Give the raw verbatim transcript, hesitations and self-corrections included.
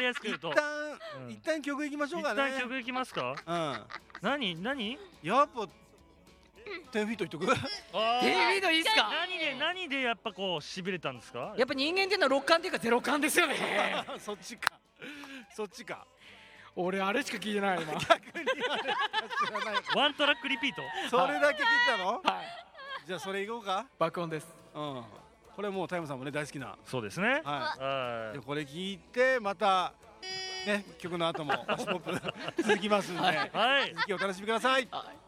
やすく言うと一旦、うん、一旦曲いきましょうかね。 一旦曲いきますか。うん。何何？ やっぱテンフィートいっとく？テンフィートいいっすか？ 何で何でやっぱこう痺れたんですか？ やっぱ人間っていうのは六感っていうかゼロ感ですよね。 そっちか。そっちか。 俺あれしか聞いてない今。 逆にあれしか知らない。 ワントラックリピート。 それだけ聞いたの？ はい。 じゃあそれいこうか。 爆音です。 うん。これもうタイムさんもね大好きな。 そうですね。 はい。これ聞いてまたね曲の後も推しポップ続きますんで、はい。続きお楽しみください。